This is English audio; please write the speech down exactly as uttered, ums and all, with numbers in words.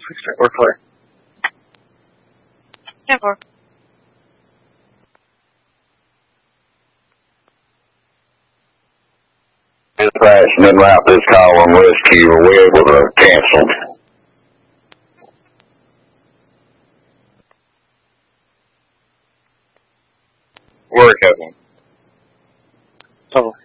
We're clear. ten four. Dispatch and then route this call on rescue. Are we able to cancel? We're canceling. Total.